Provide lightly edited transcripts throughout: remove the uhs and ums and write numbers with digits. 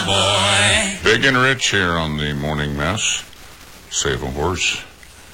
cowboy. Big and Rich here on the Morning Mess. Save a Horse.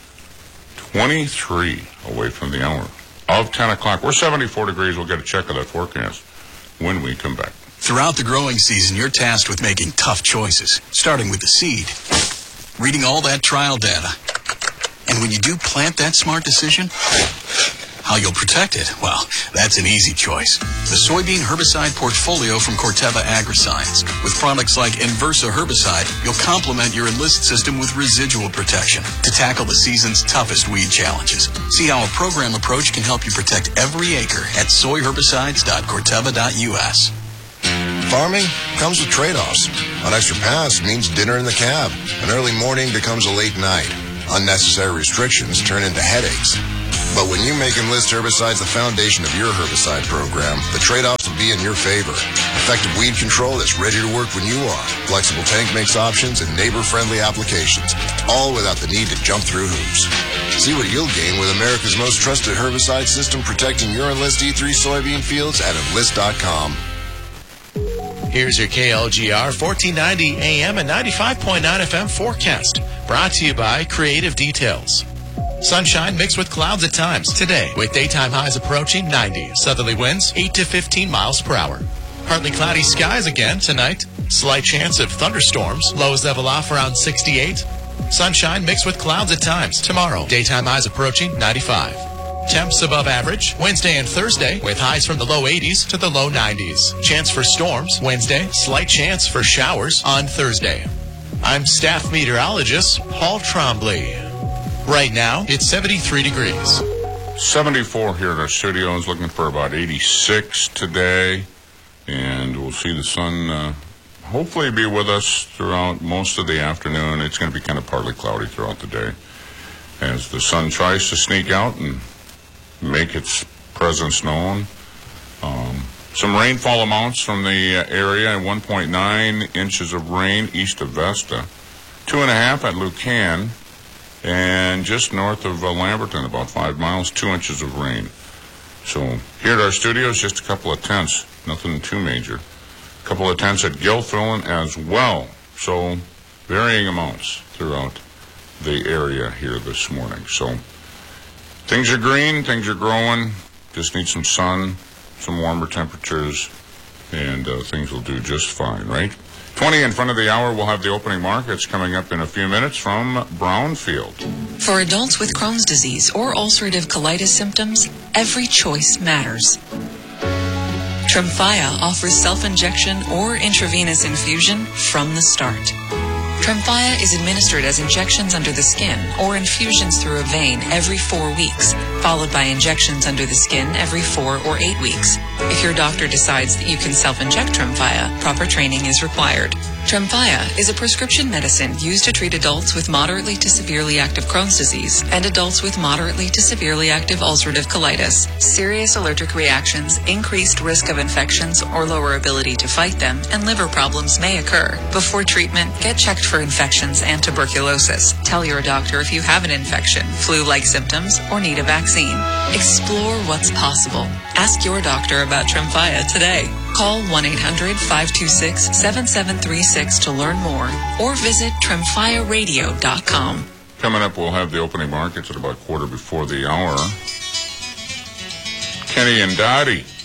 23 away from the hour of 10 o'clock. We're 74 degrees. We'll get a check of that forecast when we come back. Throughout the growing season, you're tasked with making tough choices, starting with the seed, reading all that trial data. And when you do plant that smart decision, how you'll protect it, well, that's an easy choice. The soybean herbicide portfolio from Corteva Agriscience. With products like Inversa herbicide, you'll complement your Enlist system with residual protection to tackle the season's toughest weed challenges. See how a program approach can help you protect every acre at soyherbicides.corteva.us. Farming comes with trade-offs. An extra pass means dinner in the cab. An early morning becomes a late night. Unnecessary restrictions turn into headaches. But when you make Enlist herbicides the foundation of your herbicide program, the trade-offs will be in your favor. Effective weed control that's ready to work when you are. Flexible tank makes options and neighbor-friendly applications, all without the need to jump through hoops. See what you'll gain with America's most trusted herbicide system protecting your Enlist E3 soybean fields at Enlist.com. Here's your KLGR 1490 AM and 95.9 FM forecast. Brought to you by Creative Details. Sunshine mixed with clouds at times today, with daytime highs approaching 90. Southerly winds 8 to 15 miles per hour. Partly cloudy skies again tonight. Slight chance of thunderstorms. Lows level off around 68. Sunshine mixed with clouds at times tomorrow. Daytime highs approaching 95. Temps above average Wednesday and Thursday, with highs from the low 80s to the low 90s. Chance for storms Wednesday. Slight chance for showers on Thursday. I'm staff meteorologist Paul Trombley. Right now, it's 73 degrees. 74 here at our studios, looking for about 86 today. And we'll see the sun hopefully be with us throughout most of the afternoon. It's going to be kind of partly cloudy throughout the day as the sun tries to sneak out and make its presence known. Some rainfall amounts from the area, 1.9 inches of rain east of Vesta, 2.5 at Lucan, and just north of Lamberton, about 5 miles, 2 inches of rain. So here at our studios, just a couple of tenths, nothing too major. A couple of tenths at Gilfillan as well. So varying amounts throughout the area here this morning. So things are green, things are growing, just need some sun, some warmer temperatures, and things will do just fine, right? 20 in front of the hour, we'll have the opening markets coming up in a few minutes from Brownfield. For adults with Crohn's disease or ulcerative colitis symptoms, every choice matters. Tremfya offers self-injection or intravenous infusion from the start. Tremfya is administered as injections under the skin or infusions through a vein every 4 weeks, followed by injections under the skin every 4 or 8 weeks. If your doctor decides that you can self-inject Tremfya, proper training is required. Tremfya is a prescription medicine used to treat adults with moderately to severely active Crohn's disease and adults with moderately to severely active ulcerative colitis. Serious allergic reactions, increased risk of infections or lower ability to fight them, and liver problems may occur. Before treatment, get checked for infections and tuberculosis. Tell your doctor if you have an infection, flu-like symptoms, or need a vaccine. Explore what's possible. Ask your doctor about Tremfya today. Call 1-800-526-7736 to learn more, or visit TremfyaRadio.com. Coming up, we'll have the opening markets at about quarter before the hour. Kenny and Dottie